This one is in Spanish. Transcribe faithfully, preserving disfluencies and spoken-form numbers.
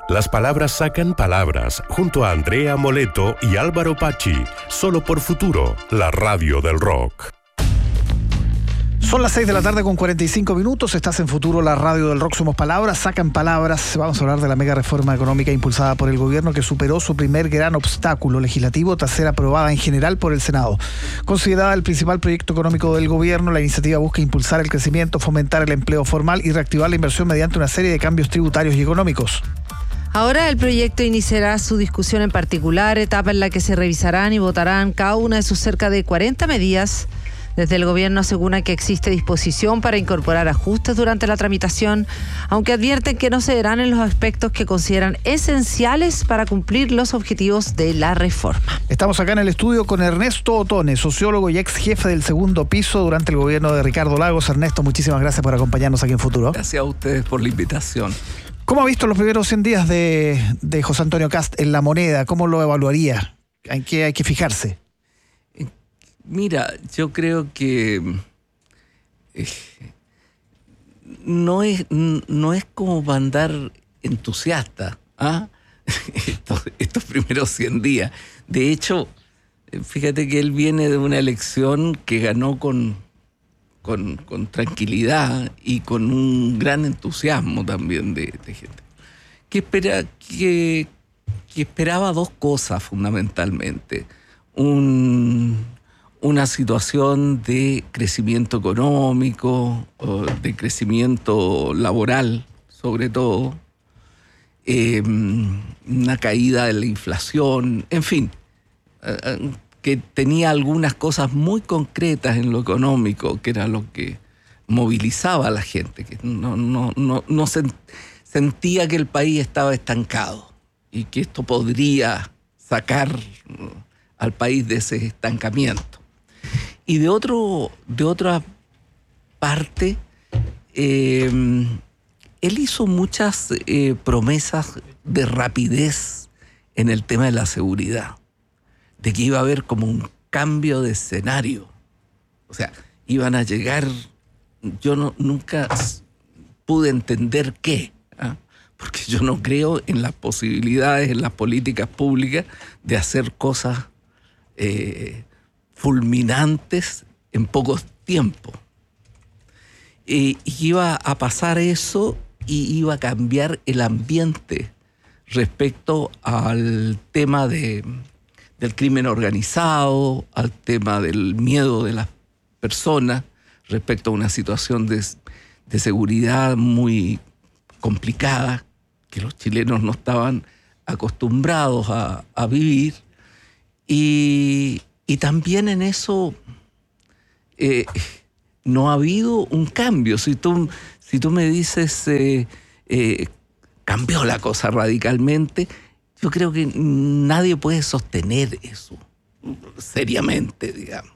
Las palabras sacan palabras, junto a Andrea Moleto y Álvaro Pachi, solo por Futuro, la radio del rock. Son las seis de la tarde con cuarenta y cinco minutos, estás en Futuro, la radio del rock, somos palabras, sacan palabras. Vamos a hablar de la mega reforma económica impulsada por el gobierno que superó su primer gran obstáculo legislativo tras ser aprobada en general por el Senado. Considerada el principal proyecto económico del gobierno, la iniciativa busca impulsar el crecimiento, fomentar el empleo formal y reactivar la inversión mediante una serie de cambios tributarios y económicos. Ahora el proyecto iniciará su discusión en particular, etapa en la que se revisarán y votarán cada una de sus cerca de cuarenta medidas. Desde el gobierno aseguran que existe disposición para incorporar ajustes durante la tramitación, aunque advierten que no cederán en los aspectos que consideran esenciales para cumplir los objetivos de la reforma. Estamos acá en el estudio con Ernesto Otone, sociólogo y ex jefe del segundo piso durante el gobierno de Ricardo Lagos. Ernesto, muchísimas gracias por acompañarnos aquí en Futuro. Gracias a ustedes por la invitación. ¿Cómo ha visto los primeros cien días de, de José Antonio Kast en La Moneda? ¿Cómo lo evaluaría? ¿En qué hay que fijarse? Mira, yo creo que eh, no es no es como para andar entusiasta, ¿ah? estos, estos primeros cien días. De hecho, fíjate que él viene de una elección que ganó con, con, con tranquilidad y con un gran entusiasmo también de, de gente. Que, espera, que, que esperaba dos cosas fundamentalmente. Un... una situación de crecimiento económico, de crecimiento laboral, sobre todo, eh, una caída de la inflación, en fin, eh, que tenía algunas cosas muy concretas en lo económico, que era lo que movilizaba a la gente, que no, no, no, no sent, sentía que el país estaba estancado y que esto podría sacar al país de ese estancamiento. Y de otro, de otra parte, eh, él hizo muchas eh, promesas de rapidez en el tema de la seguridad, de que iba a haber como un cambio de escenario. O sea, iban a llegar, yo no, nunca pude entender qué, ¿eh? Porque yo no creo en las posibilidades, en las políticas públicas de hacer cosas eh, fulminantes en poco tiempo. Eh, iba a pasar eso y iba a cambiar el ambiente respecto al tema de, del crimen organizado, al tema del miedo de las personas, respecto a una situación de, de seguridad muy complicada que los chilenos no estaban acostumbrados a, a vivir. Y Y también en eso eh, no ha habido un cambio. Si tú, si tú me dices, eh, eh, cambió la cosa radicalmente, yo creo que nadie puede sostener eso seriamente, digamos.